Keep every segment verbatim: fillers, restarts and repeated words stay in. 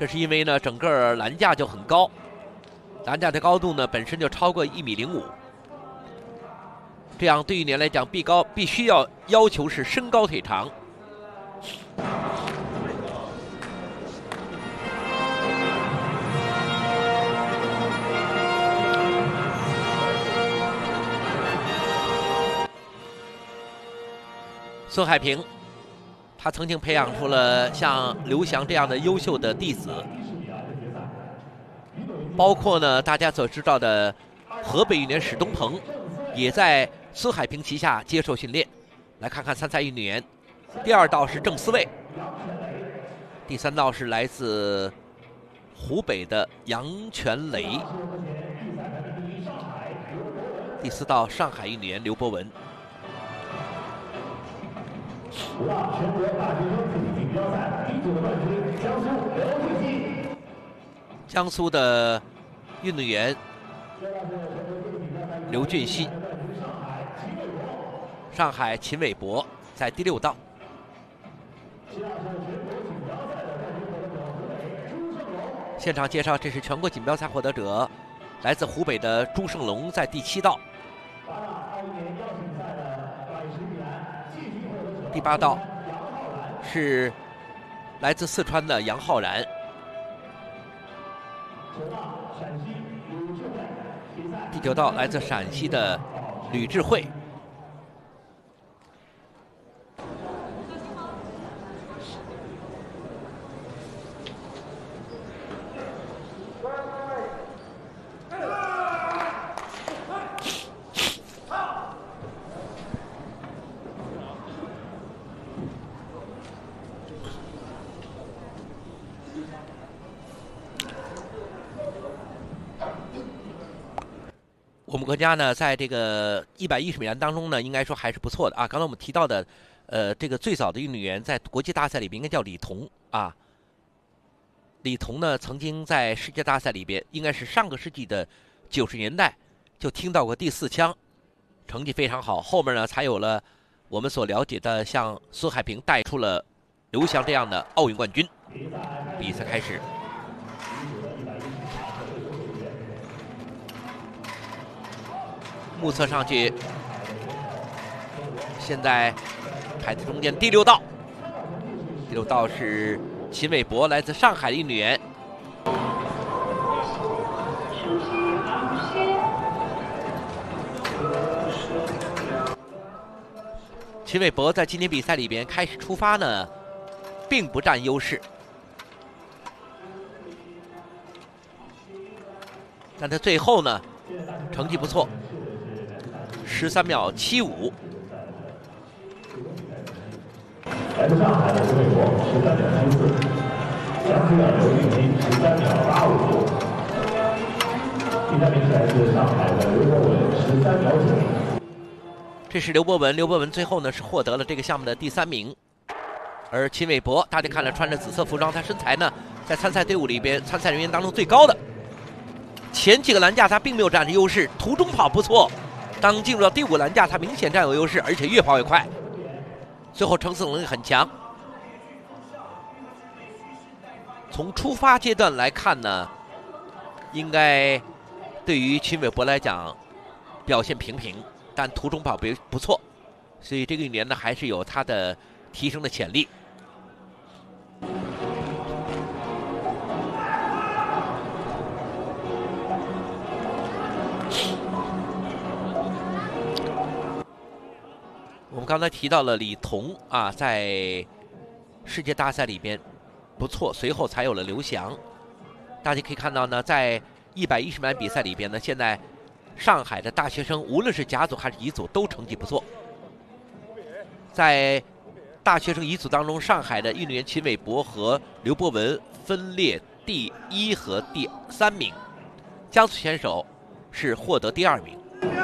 这是因为呢，整个栏架就很高，栏架的高度呢本身就超过一米零五，这样对于你来讲，必高必须要要求是身高腿长。孙海平，他曾经培养出了像刘翔这样的优秀的弟子，包括呢大家所知道的河北运动员史东鹏，也在孙海平旗下接受训练。来看看参赛运动员，第二道是郑思卫，第三道是来自湖北的杨全雷，第四道上海运动员刘博文。全国大学生子体比较赛第九个冠军江苏刘俊熙，江苏的运动员刘俊熙，上海秦伟博在第六道。现场介绍，这是全国锦标赛获得者，来自湖北的朱胜龙在第七道。第八道是来自四川的杨浩然。第九道来自陕西的吕智慧。我们国家呢，在这个一百一十米栏当中呢，应该说还是不错的啊。刚才我们提到的，呃，这个最早的运动员在国际大赛里边应该叫李彤啊。李彤呢，曾经在世界大赛里边，应该是上个世纪的九十年代就听到过第四枪，成绩非常好。后面呢，才有了我们所了解的，像孙海平带出了刘翔这样的奥运冠军。比赛开始。目测上去，现在排在中间第六道。第六道是秦伟博，来自上海的运动员。秦伟博在今天比赛里边开始出发呢，并不占优势，但他最后呢，成绩不错。十三秒七五， 来自上海的秦伟博十三秒七四，江苏的刘俊熙十三秒八五，第三名是来自上海的刘博文十三秒九。 这是刘博文，刘博文最后呢是获得了这个项目的第三名，而秦伟博大家看了穿着紫色服装，他身材呢在参赛队伍里边参赛人员当中最高的，前几个栏架他并没有占着优势，途中跑不错。当进入到第五栏架，他明显占有优势，而且越跑越快，最后承受能力很强。从出发阶段来看呢，应该对于秦伟博来讲表现平平，但途中跑不不错，所以这个运动员呢还是有他的提升的潜力。我们刚才提到了李彤啊，在世界大赛里边不错，随后才有了刘翔。大家可以看到呢，在一百一十米栏比赛里边呢，现在上海的大学生无论是甲组还是乙组都成绩不错。在大学生乙组当中，上海的运动员秦伟博和刘博文分列第一和第三名，江苏选手是获得第二名。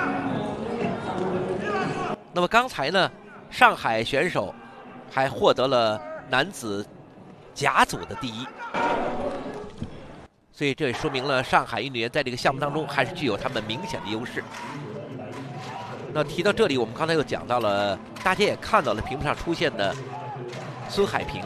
那么刚才呢，上海选手还获得了男子甲组的第一，所以这也说明了上海运动员在这个项目当中还是具有他们明显的优势。那提到这里，我们刚才又讲到了，大家也看到了屏幕上出现的孙海平。